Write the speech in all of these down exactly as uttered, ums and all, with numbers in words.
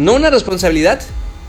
no una responsabilidad.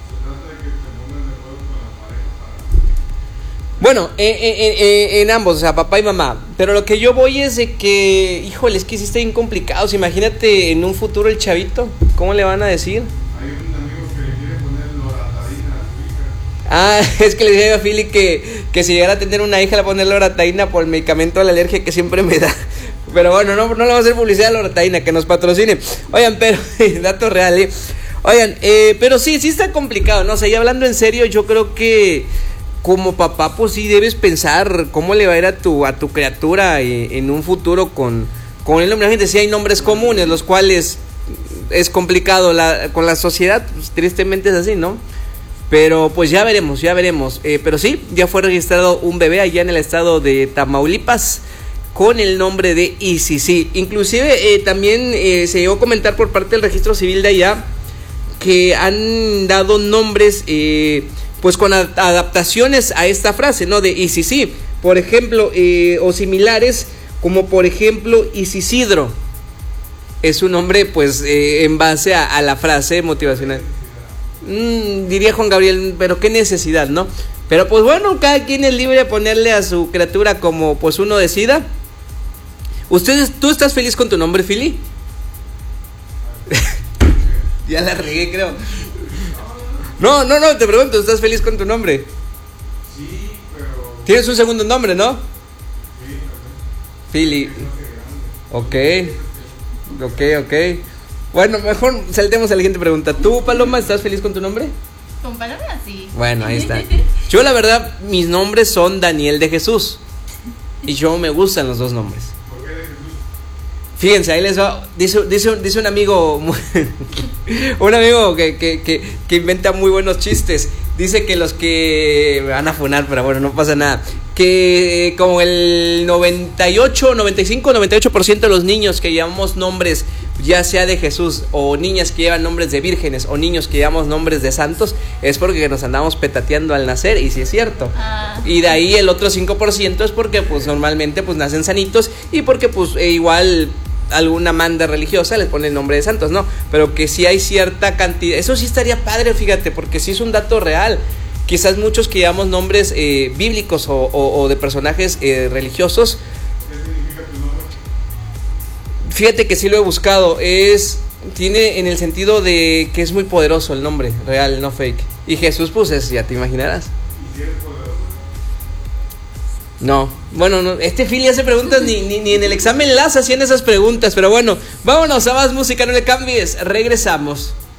Bueno, eh, eh, eh, en ambos, o sea, papá y mamá. Pero lo que yo voy es de que, híjole, es que sí está bien complicado. Imagínate en un futuro el chavito, ¿cómo le van a decir? Hay un amigo que le quiere poner loratadina a su hija. Ah, es que le decía a Philly que, que si llegara a tener una hija le va a poner loratadina por el medicamento de la alergia que siempre me da. Pero bueno, no, no le vamos a hacer publicidad a loratadina, que nos patrocine. Oigan, pero, dato real, ¿eh? Oigan, eh, pero sí, sí está complicado, ¿no? O sea, ya hablando en serio, yo creo que como papá, pues sí debes pensar cómo le va a ir a tu, a tu criatura en, en un futuro con, con el nombre. La gente, sí hay nombres comunes, los cuales es complicado la, con la sociedad, pues, tristemente es así, ¿no? Pero pues ya veremos, ya veremos. Eh, pero sí, ya fue registrado un bebé allá en el estado de Tamaulipas con el nombre de Isisi. Inclusive eh, también eh, se llegó a comentar por parte del registro civil de allá que han dado nombres eh, pues con a- adaptaciones a esta frase, ¿no? De Isisi, por ejemplo, eh, o similares, como por ejemplo Isisidro. Es un nombre pues eh, en base a, a la frase motivacional. Mm, diría Juan Gabriel, pero qué necesidad, ¿no? Pero pues bueno, cada quien es libre de ponerle a su criatura como pues uno decida. Ustedes, ¿tú estás feliz con tu nombre, Philly? Ya la regué, creo. No, no, no, te pregunto, ¿estás feliz con tu nombre? Sí, pero... Tienes un segundo nombre, ¿no? Sí, Philly. Ok. Ok, ok. Bueno, mejor saltemos a la siguiente pregunta. ¿Tú, Paloma, estás feliz con tu nombre? Con palabras sí. Bueno, ahí está. Yo la verdad, mis nombres son Daniel de Jesús. Y yo me gustan los dos nombres. ¿por qué de Jesús? Fíjense, ahí les va. Dice, dice, dice un amigo, muy- un amigo que, que, que, que inventa muy buenos chistes. Dice que los que me van a funar, pero bueno, no pasa nada. Que como el noventa y ocho, noventa y cinco, noventa y ocho por ciento de los niños que llevamos nombres, ya sea de Jesús, o niñas que llevan nombres de vírgenes, o niños que llevamos nombres de santos, es porque nos andamos petateando al nacer, y sí es cierto. Ah. Y de ahí el otro cinco por ciento es porque pues normalmente pues nacen sanitos, y porque pues eh, igual alguna manda religiosa les pone el nombre de santos, ¿no? Pero que sí hay cierta cantidad, eso sí estaría padre, fíjate, porque sí es un dato real. Quizás muchos que llevamos nombres eh, bíblicos o, o, o de personajes eh, religiosos. ¿Qué significa tu nombre? Fíjate que sí lo he buscado. Es, tiene en el sentido de que es muy poderoso el nombre, real, no fake. Y Jesús, pues es, ya te imaginarás. ¿Y si eres poderoso? No, bueno, no, este Philly hace preguntas, ni, ni, ni en el examen las hacían esas preguntas. Pero bueno, vámonos a más música, no le cambies, regresamos.